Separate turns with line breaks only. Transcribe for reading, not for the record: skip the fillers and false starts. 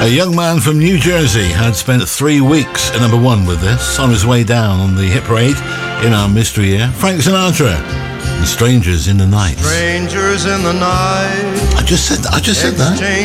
A young man from New Jersey had spent 3 weeks at number one with this, on his way down on the hit parade in our mystery year. Frank Sinatra and Strangers in the Night.
Strangers in the night.
I just said that.